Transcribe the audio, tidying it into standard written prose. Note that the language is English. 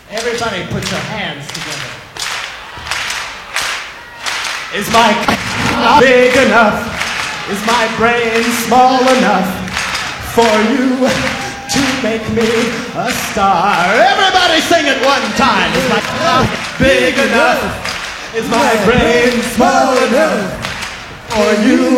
Everybody put your hands together. Is my not big enough? Is my brain small enough for you to make me a star? Everybody sing it one time. Is my not big enough? Is my brain small enough for you